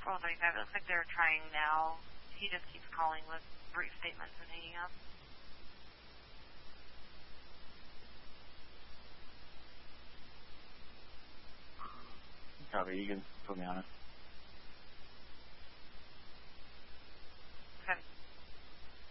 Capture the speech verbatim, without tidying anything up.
twelve thirty-five. It looks like they're trying now. He just keeps calling with brief statements and hanging up. Copy. You can put me on it.